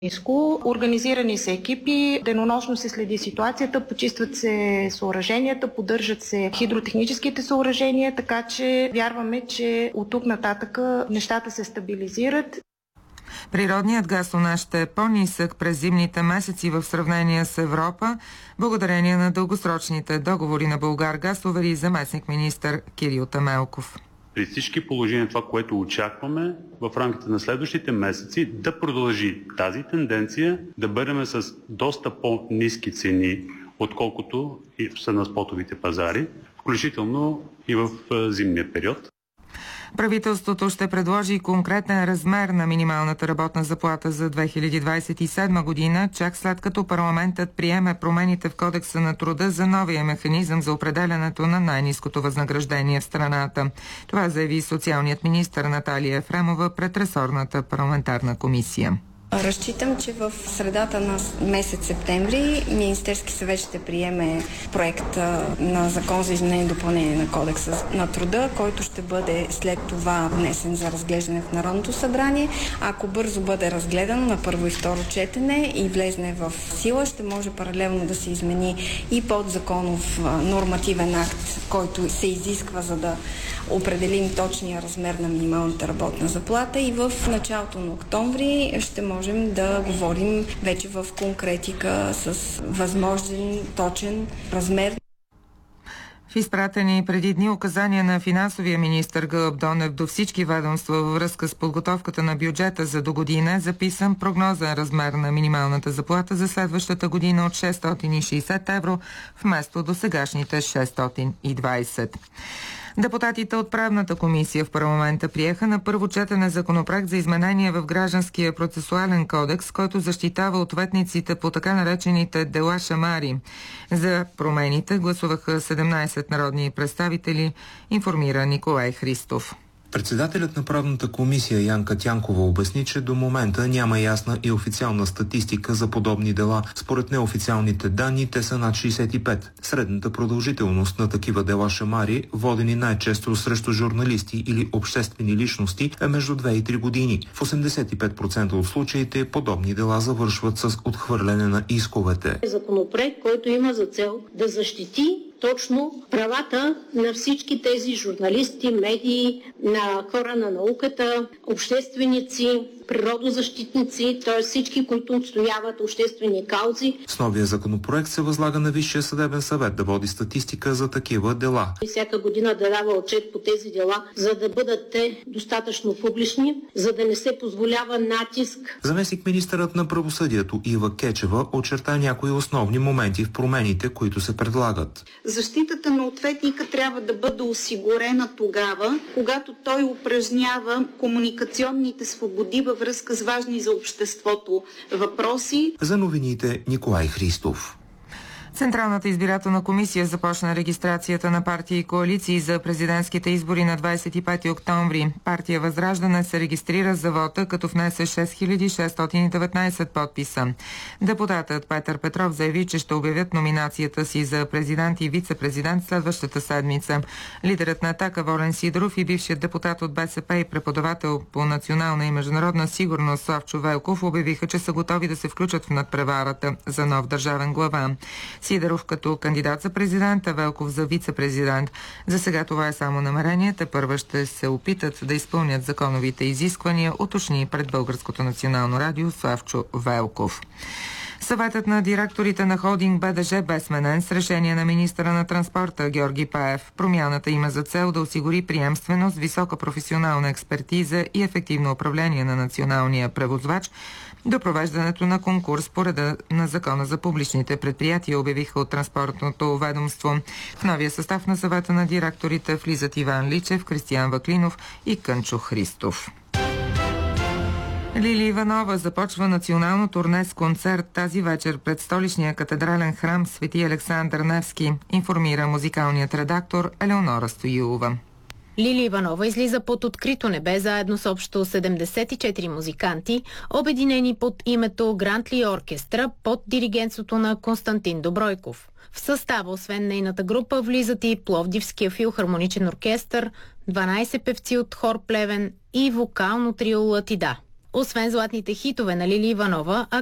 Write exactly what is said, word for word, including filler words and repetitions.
ниско. Организирани са екипи, денонощно се следи ситуацията, почистват се съоръженията, поддържат се хидротехническите съоръжения, така че вярваме, че от тук нататък нещата се стабилизират. Природният газ у нас ще е по-нисък през зимните месеци в сравнение с Европа, благодарение на дългосрочните договори на Булгаргаз, увери заместник-министър Кирил Темелков. При всички положения това, което очакваме в рамките на следващите месеци, да продължи тази тенденция, да бъдем с доста по-ниски цени, отколкото и са на спотовите пазари, включително и в зимния период. Правителството ще предложи конкретен размер на минималната работна заплата за две хиляди двадесет и седма година, чак след като парламентът приеме промените в Кодекса на труда за новия механизъм за определянето на най-ниското възнаграждение в страната. Това заяви социалният министър Наталия Ефремова пред ресорната парламентарна комисия. Разчитам, че в средата на месец септември Министерски съвет ще приеме проект на закон за изменение и допълнение на Кодекса на труда, който ще бъде след това внесен за разглеждане в Народното събрание. Ако бързо бъде разгледан на първо и второ четене и влезне в сила, ще може паралелно да се измени и подзаконов нормативен акт, който се изисква, за да определим точния размер на минималната работна заплата, и в началото на октомври ще можем да говорим вече в конкретика с възможен точен размер. В изпратени преди дни указания на финансовия министър Гълъб Донев до всички ведомства във връзка с подготовката на бюджета за до година е записан прогнозен размер на минималната заплата за следващата година от шестстотин и шейсет евро вместо до сегашните шестстотин и двадесет. Депутатите от Правната комисия в парламента приеха на първо четене законопроект за изменение в Гражданския процесуален кодекс, който защитава ответниците по така наречените дела шамари. За промените гласуваха седемнадесет народни представители, информира Николай Христов. Председателят на Правната комисия Янка Тянкова обясни, че до момента няма ясна и официална статистика за подобни дела. Според неофициалните данни те са над шейсет и пет. Средната продължителност на такива дела шамари, водени най-често срещу журналисти или обществени личности, е между две и три години. В осемдесет и пет процента от случаите подобни дела завършват с отхвърляне на исковете. Законопроект, който има за цел да защити точно правата на всички тези журналисти, медии, на хора на науката, общественици, природозащитници, т.е. всички, които отстояват обществени каузи. С новия законопроект се възлага на Висшия съдебен съвет да води статистика за такива дела. И всяка година да дава отчет по тези дела, за да бъдат те достатъчно публични, за да не се позволява натиск. Заместник министърът на правосъдието Ива Кечева очерта някои основни моменти в промените, които се предлагат. Защитата на ответника трябва да бъде осигурена тогава, когато той упражнява комуникационните свободи във връзка с важни за обществото въпроси. За новините Николай Христов. Централната избирателна комисия започна регистрацията на партии и коалиции за президентските избори на двадесет и пети октомври. Партия Възраждане се регистрира за вота, като внесе шест хиляди шестстотин и деветнадесет подписа. Депутатът Петър Петров заяви, че ще обявят номинацията си за президент и вице-президент следващата седмица. Лидерът на Атака Волен Сидоров и бившият депутат от БСП и преподавател по национална и международна сигурност Славчо Велков обявиха, че са готови да се включат в надпреварата за нов държавен глава. Сидоров като кандидат за президент, а Велков за вице-президент. За сега това е само намерение. Те първа ще се опитат да изпълнят законовите изисквания, уточни пред Българското национално радио Славчо Велков. Съветът на директорите на холдинг БДЖ бе сменен с решение на министъра на транспорта Георги Паев. Промяната има за цел да осигури приемственост, висока професионална експертиза и ефективно управление на националния превозвач до провеждането на конкурс по реда на Закона за публичните предприятия, обявиха от транспортното ведомство. В новия състав на съвета на директорите влизат Иван Личев, Кристиян Ваклинов и Кънчо Христов. Лили Иванова започва национално турне с концерт тази вечер пред столичния катедрален храм Свети Александър Невски, информира музикалният редактор Елеонора Стоилова. Лили Иванова излиза под открито небе заедно с общо седемдесет и четири музиканти, обединени под името Грантли Оркестра под диригентството на Константин Добройков. В състава, освен нейната група, влизат и Пловдивския филхармоничен оркестър, дванадесет певци от хор Плевен и вокално трио Латида. Освен златните хитове на Лили Иванова,